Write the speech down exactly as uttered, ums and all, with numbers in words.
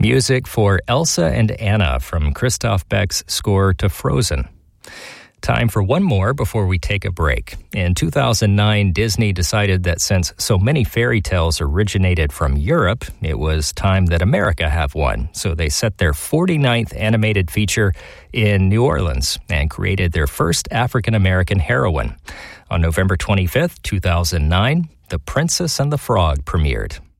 Music for Elsa and Anna from Christoph Beck's score to Frozen. Time for one more before we take a break. In two thousand nine, Disney decided that since so many fairy tales originated from Europe, it was time that America have one. So they set their forty-ninth animated feature in New Orleans and created their first African-American heroine. On November twenty-fifth, two thousand nine, The Princess and the Frog premiered.